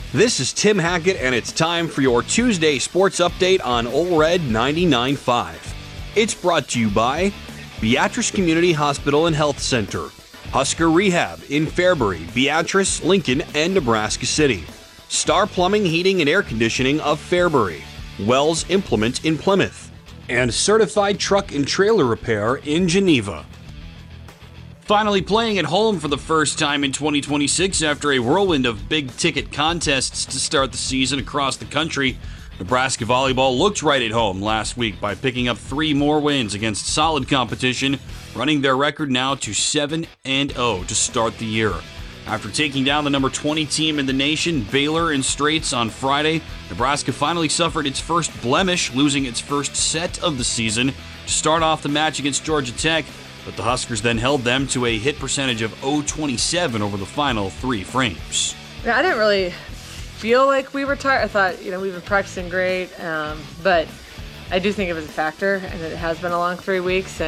This is Tim Hackett, and it's time for your Tuesday sports update on Ole Red 99.5. It's brought to you by Beatrice Community Hospital and Health Center, Husker Rehab in Fairbury, Beatrice, Lincoln, and Nebraska City, Star Plumbing, Heating, and Air Conditioning of Fairbury, Wells Implement in Plymouth, and Certified Truck and Trailer Repair in Geneva. Finally playing at home for the first time in 2026 after a whirlwind of big-ticket contests to start the season across the country, Nebraska volleyball looked right at home last week by picking up 3 more wins against solid competition, running their record now to 7-0 to start the year. After taking down the number 20 team in the nation, Baylor, in straights on Friday, Nebraska finally suffered its first blemish, losing its first set of the season to start off the match against Georgia Tech, but the Huskers then held them to a hit percentage of .027 over the final 3 frames. Yeah, I didn't really feel like we were tired. I thought, we've been practicing great, but I do think it was a factor, and it has been a long 3 weeks.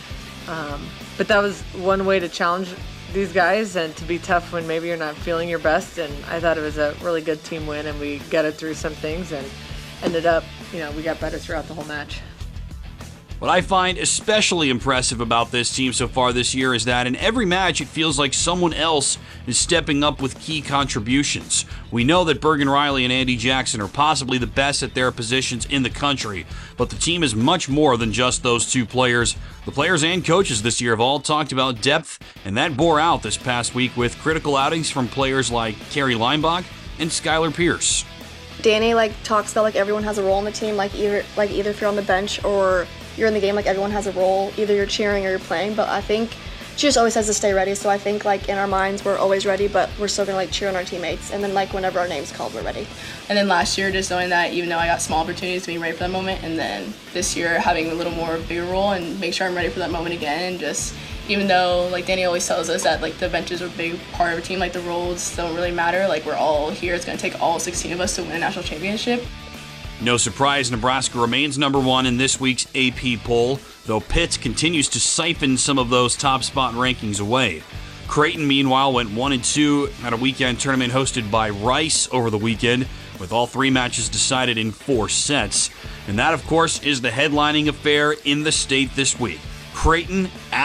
But that was one way to challenge these guys and to be tough when maybe you're not feeling your best. And I thought it was a really good team win, and we gutted through some things and ended up, we got better throughout the whole match. What I find especially impressive about this team so far this year is that in every match it feels like someone else is stepping up with key contributions. We know that Bergen Riley and Andy Jackson are possibly the best at their positions in the country, but the team is much more than just those 2 players. The players and coaches this year have all talked about depth, and that bore out this past week with critical outings from players like Carrie Leinbach and Skylar Pierce. Danny talks about everyone has a role in the team, either if you're on the bench or you're in the game, everyone has a role, either you're cheering or you're playing. But I think she just always says to stay ready, so I think in our minds we're always ready, but we're still gonna cheer on our teammates, and then whenever our name's called, we're ready. And then last year, just knowing that even though I got small opportunities to be ready for that moment, and then this year having a little more bigger role and make sure I'm ready for that moment again, and just even though Danny always tells us that the benches are a big part of a team, the roles don't really matter, we're all here. It's gonna take all 16 of us to win a national championship. No surprise, Nebraska remains number 1 in this week's AP poll, though Pitt continues to siphon some of those top spot rankings away. Creighton, meanwhile, went 1-2 at a weekend tournament hosted by Rice over the weekend, with all 3 matches decided in 4 sets. And that, of course, is the headlining affair in the state this week. Creighton at